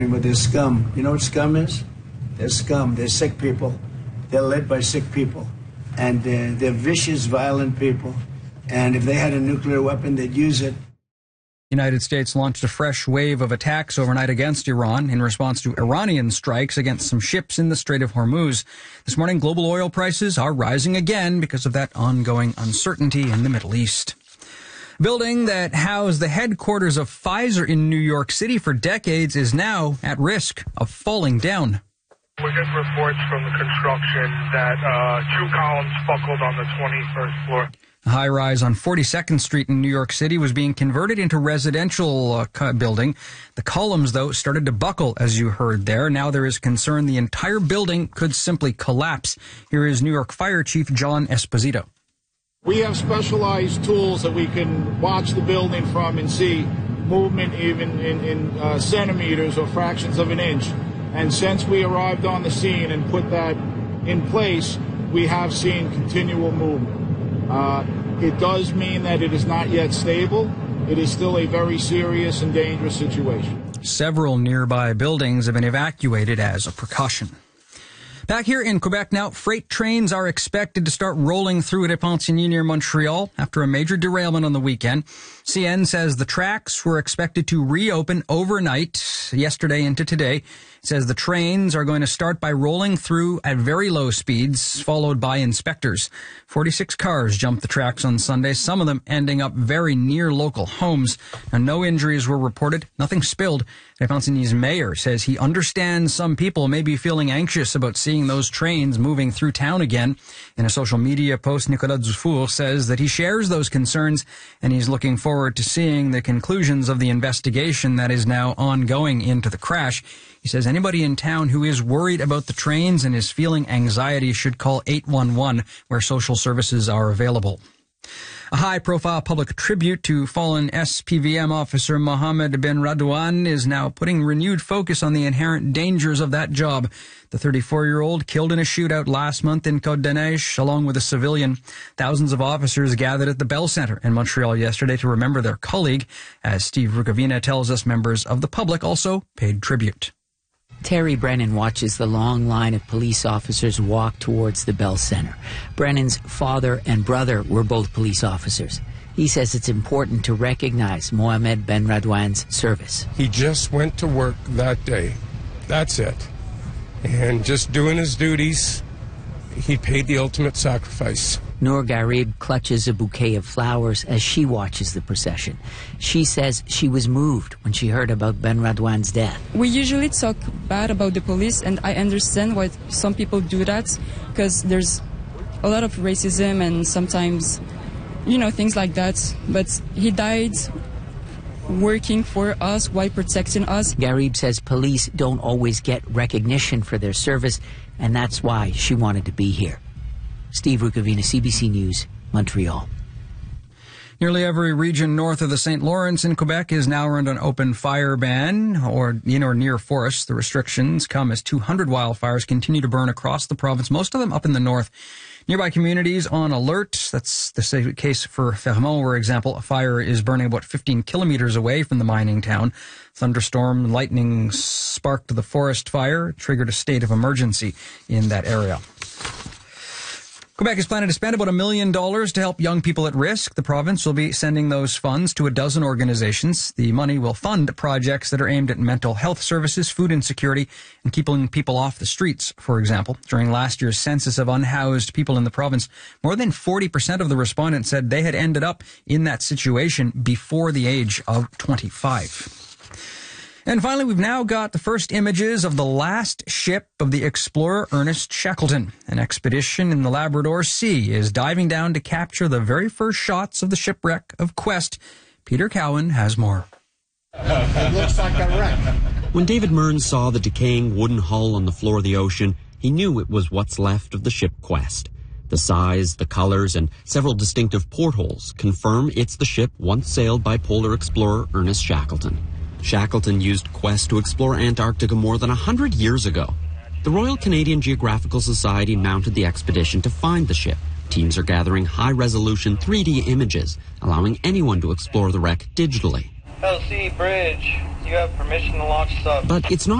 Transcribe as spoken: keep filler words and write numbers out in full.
But they're scum. You know what scum is? They're scum. They're sick people. They're led by sick people. And uh, they're vicious, violent people. And if they had a nuclear weapon, they'd use it. The United States launched a fresh wave of attacks overnight against Iran in response to Iranian strikes against some ships in the Strait of Hormuz. This morning, global oil prices are rising again because of that ongoing uncertainty in the Middle East. A building that housed the headquarters of Pfizer in New York City for decades is now at risk of falling down. We're getting reports from the construction that uh, two columns buckled on the twenty-first floor. A high-rise on forty-second Street in New York City was being converted into residential uh, building. The columns, though, started to buckle, as you heard there. Now there is concern the entire building could simply collapse. Here is New York Fire Chief John Esposito. We have specialized tools that we can watch the building from and see movement even in, in uh, centimeters or fractions of an inch. And since we arrived on the scene and put that in place, we have seen continual movement. Uh, it does mean that it is not yet stable. It is still a very serious and dangerous situation. Several nearby buildings have been evacuated as a precaution. Back here in Quebec now, freight trains are expected to start rolling through at Repentigny near Montreal after a major derailment on the weekend. C N says the tracks were expected to reopen overnight, yesterday into today. It says the trains are going to start by rolling through at very low speeds, followed by inspectors. forty-six cars jumped the tracks on Sunday, some of them ending up very near local homes. Now, no injuries were reported, nothing spilled. Repentigny's mayor says he understands some people may be feeling anxious about seeing those trains moving through town again. In a social media post, Nicolas Dufour says that he shares those concerns and he's looking forward to seeing the conclusions of the investigation that is now ongoing into the crash. He says anybody in town who is worried about the trains and is feeling anxiety should call eight one one, where social services are available. A high-profile public tribute to fallen S P V M officer Mohammed Benradwan is now putting renewed focus on the inherent dangers of that job. The thirty-four-year-old killed in a shootout last month in Côte-des-Neiges, along with a civilian. Thousands of officers gathered at the Bell Centre in Montreal yesterday to remember their colleague. As Steve Rukavina tells us, members of the public also paid tribute. Terry Brennan watches the long line of police officers walk towards the Bell Centre. Brennan's father and brother were both police officers. He says it's important to recognize Mohammed Benradwan's service. He just went to work that day. That's it. And just doing his duties, he paid the ultimate sacrifice. Noor Garib clutches a bouquet of flowers as she watches the procession. She says she was moved when she heard about Benradwan's death. We usually talk bad about the police, and I understand why some people do that, because there's a lot of racism and sometimes, you know, things like that. But he died working for us while protecting us. Garib says police don't always get recognition for their service, and that's why she wanted to be here. Steve Rukavina, C B C News, Montreal. Nearly every region north of the Saint Lawrence in Quebec is now under an open fire ban or in or near forests. The restrictions come as two hundred wildfires continue to burn across the province, most of them up in the north. Nearby communities on alert. That's the case for Fermont, for example. A fire is burning about fifteen kilometers away from the mining town. Thunderstorm, lightning sparked the forest fire, triggered a state of emergency in that area. Quebec is planning to spend about a million dollars to help young people at risk. The province will be sending those funds to a dozen organizations. The money will fund projects that are aimed at mental health services, food insecurity, and keeping people off the streets, for example. During last year's census of unhoused people in the province, more than forty percent of the respondents said they had ended up in that situation before the age of twenty-five. And finally, we've now got the first images of the last ship of the explorer Ernest Shackleton. An expedition in the Labrador Sea is diving down to capture the very first shots of the shipwreck of Quest. Peter Cowan has more. It looks like a wreck. When David Mearns saw the decaying wooden hull on the floor of the ocean, he knew it was what's left of the ship Quest. The size, the colors, and several distinctive portholes confirm it's the ship once sailed by polar explorer Ernest Shackleton. Shackleton used Quest to explore Antarctica more than a hundred years ago. The Royal Canadian Geographical Society mounted the expedition to find the ship. Teams are gathering high-resolution three D images, allowing anyone to explore the wreck digitally. L C Bridge, You have permission to launch sub. But it's not